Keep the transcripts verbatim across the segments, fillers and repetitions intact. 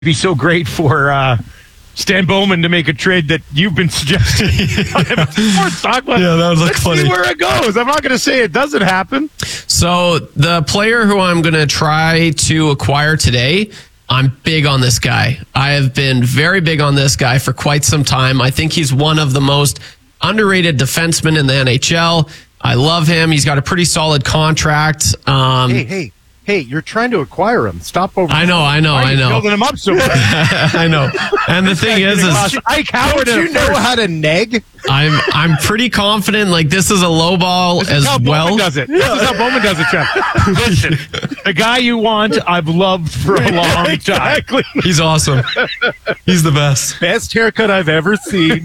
be so great for uh, Stan Bowman to make a trade that you've been suggesting. Sports talk, but yeah, that would look let's funny. see where it goes. I'm not going to say it doesn't happen. So the player who I'm going to try to acquire today, I'm big on this guy. I have been very big on this guy for quite some time. I think he's one of the most underrated defensemen in the N H L. I love him. He's got a pretty solid contract. Um, hey, hey. Hey, you're trying to acquire him. Stop over. I know, I know, Why are I you know. Building him up so much. I know. And the thing is, is Ike Howard, Don't you know how to neg? I'm I'm pretty confident. Like this is a low ball This as is how well. Bowman does it. This is how Bowman does it, Chuck. Listen, the guy you want, I've loved for a long time. Exactly. He's awesome. He's the best. Best haircut I've ever seen.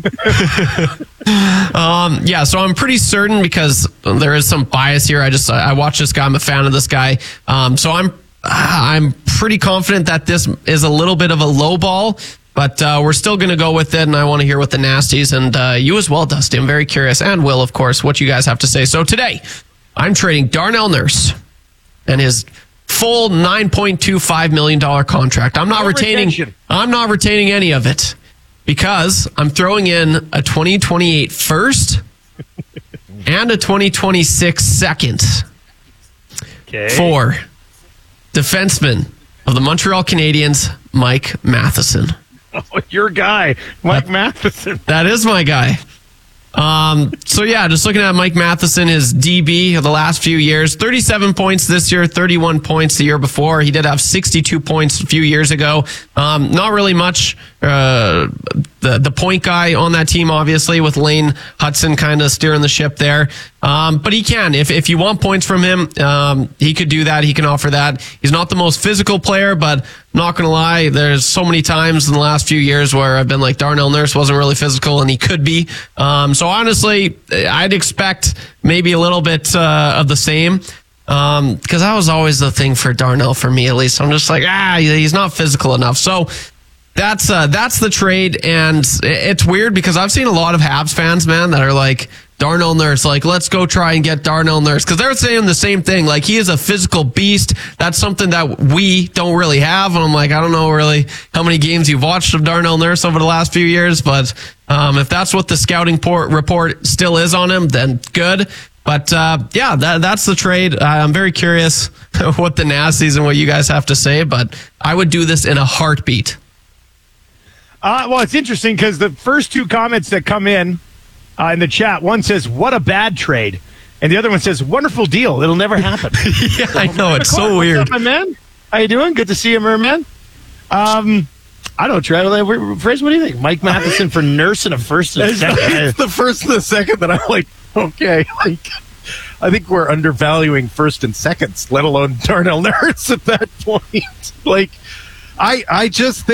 Um, yeah, so I'm pretty certain because there is some bias here. I just I watch this guy. I'm a fan of this guy. Um, so I'm I'm pretty confident that this is a little bit of a low ball, but uh, we're still going to go with it. And I want to hear what the nasties and uh, you as well, Dusty. I'm very curious, and Will, of course, what you guys have to say. So today, I'm trading Darnell Nurse and his full nine point two five million dollars contract. I'm not No retaining. retention. I'm not retaining any of it. Because I'm throwing in a twenty twenty-eight first and a twenty twenty-six second Okay. for defenseman of the Montreal Canadiens, Mike Matheson. Oh, your guy, Mike Matheson. That is my guy. Um, so yeah, just looking at Mike Matheson, his D B of the last few years, thirty-seven points this year, thirty-one points the year before. He did have sixty-two points a few years ago. Um, not really much, uh, the, the point guy on that team, obviously, with Lane Hudson kind of steering the ship there. Um, but he can, if, if you want points from him, um, he could do that. He can offer that. He's not the most physical player, but not going to lie, there's so many times in the last few years where I've been like, Darnell Nurse wasn't really physical, and he could be. Um, so honestly, I'd expect maybe a little bit uh, of the same. Um, because that was always the thing for Darnell, for me at least. I'm just like, ah, he's not physical enough. So that's uh, that's the trade, and it's weird because I've seen a lot of Habs fans, man, that are like, Darnell Nurse, like, let's go try and get Darnell Nurse. Because they're saying the same thing. Like, he is a physical beast. That's something that we don't really have. And I'm like, I don't know really how many games you've watched of Darnell Nurse over the last few years. But um, if that's what the scouting port report still is on him, then good. But, uh, yeah, that, that's the trade. Uh, I'm very curious what the nasties and what you guys have to say. But I would do this in a heartbeat. Uh, well, it's interesting because the first two comments that come in uh, in the chat, one says, what a bad trade. And the other one says, wonderful deal. It'll never happen. Yeah, I know. It's so weird. What's up, my man? How you doing? Good to see you, merman. Um, I don't know, Trey. Fraser, what do you think? Mike Matheson for Nurse and a first and a second. It's the first and the second that I'm like, okay. Like, I think we're undervaluing first and seconds, let alone Darnell Nurse at that point. Like, I, I just think.